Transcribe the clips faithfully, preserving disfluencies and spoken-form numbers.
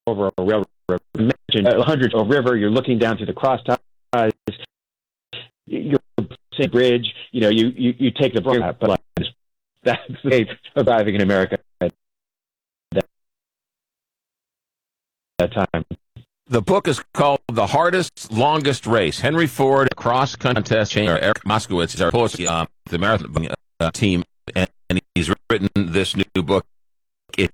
over a railroad. Imagine a hundred a river. You're looking down through the cross ties. You're a bridge. You know, you you, you take the bridge, but that's the way of driving in America at that time. The book is called The Hardest, Longest Race. Henry Ford, cross contest champion, Eric Moskowitz is our host, uh, the marathon uh, team, and, and he's written this new book. It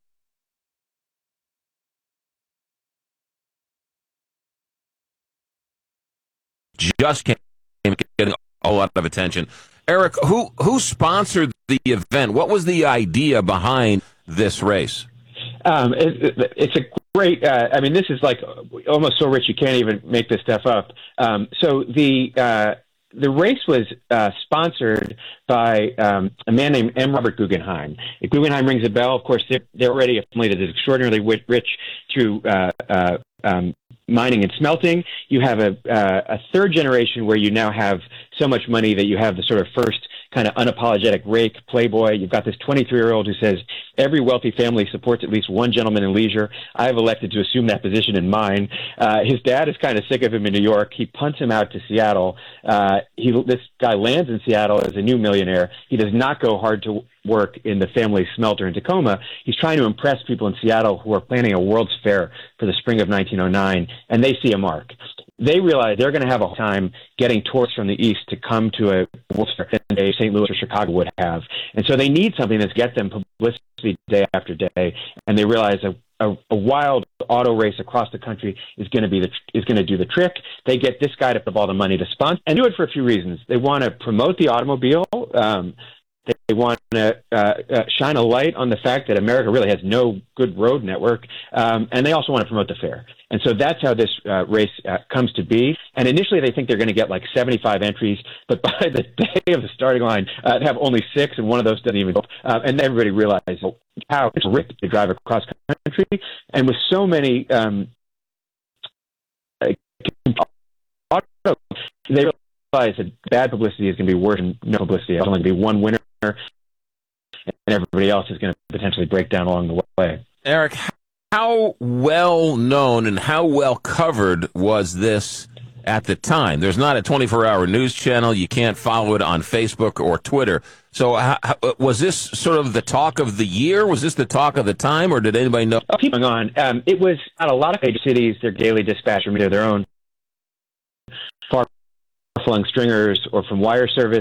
just came getting a lot of attention. Eric, who who sponsored the event? What was the idea behind this race? Um, it, it, it's a great, uh, I mean, this is like almost so rich you can't even make this stuff up. Um, so the uh, the race was uh, sponsored by um, a man named M. Robert Guggenheim. If Guggenheim rings a bell, of course, they're, they're already a family that is extraordinarily rich through uh, uh, um, mining and smelting. You have a, uh, a third generation where you now have so much money that you have the sort of first kind of unapologetic rake playboy. You've got this twenty-three-year-old who says every wealthy family supports at least one gentleman in leisure. I have elected to assume that position in mine. Uh, his dad is kind of sick of him in New York. He punts him out to Seattle. Uh, he, this guy lands in Seattle as a new millionaire. He does not go hard to work in the family smelter in Tacoma. He's trying to impress people in Seattle who are planning a World's Fair for the spring of nineteen oh nine, and they see a mark. They realize they're going to have a hard time getting tourists from the East to come to a World's Fair that Saint Louis or Chicago would have. And so they need something that's get them publicity day after day. And they realize a, a, a wild auto race across the country is going to be the, is going to do the trick. They get this guy to put all the money to sponsor and do it for a few reasons. They want to promote the automobile. Um, They want to uh, uh, shine a light on the fact that America really has no good road network, um, and they also want to promote the fair. And so that's how this uh, race uh, comes to be. And initially they think they're going to get like seventy-five entries, but by the day of the starting line, uh, they have only six, and one of those doesn't even go. Uh, and everybody realizes how it's ripped to drive across country. And with so many um, they realize that bad publicity is going to be worse than no publicity. There's only going to be one winner, and everybody else is going to potentially break down along the way. Eric, how well known and how well covered was this at the time? There's not a twenty-four hour news channel. You can't follow it on Facebook or Twitter. So how, was this sort of the talk of the year? Was this the talk of the time, or did anybody know? Oh, keep going on. Um, it was at a lot of major cities, their daily dispatch from either their own far-flung stringers or from wire service.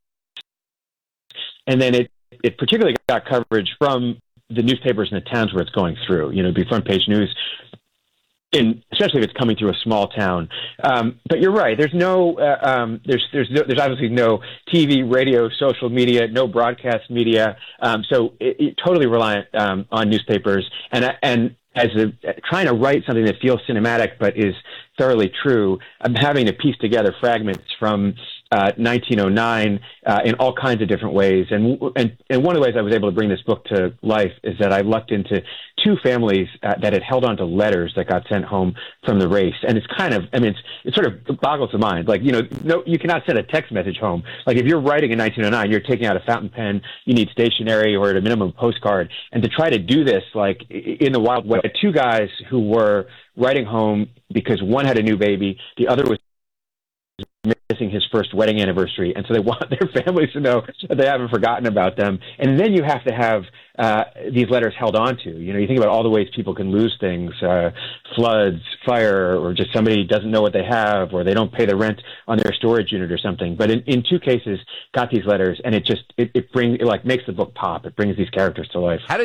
And then it, it particularly got coverage from the newspapers in the towns where it's going through. You know, it'd be front page news, in, especially if it's coming through a small town. Um, but you're right. There's no, uh, um, there's, there's, no, there's obviously no T V, radio, social media, no broadcast media. Um, so it, it totally reliant um, on newspapers. And and as a, trying to write something that feels cinematic but is thoroughly true, I'm having to piece together fragments from Uh, nineteen oh nine uh, in all kinds of different ways. And, and and one of the ways I was able to bring this book to life is that I lucked into two families uh, that had held on to letters that got sent home from the race. And it's kind of, I mean, it's, it sort of boggles the mind. Like, you know, no, you cannot send a text message home. Like, if you're writing in nineteen oh nine, you're taking out a fountain pen, you need stationery or at a minimum a postcard. And to try to do this, like, in the wild way, two guys who were writing home because one had a new baby, the other was missing his first wedding anniversary, and so they want their families to know that they haven't forgotten about them. And then you have to have uh, these letters held on to. You know, you think about all the ways people can lose things, uh, floods, fire, or just somebody doesn't know what they have, or they don't pay the rent on their storage unit or something. But in, in two cases, got these letters, and it just, it, it brings, it like makes the book pop. It brings these characters to life. How did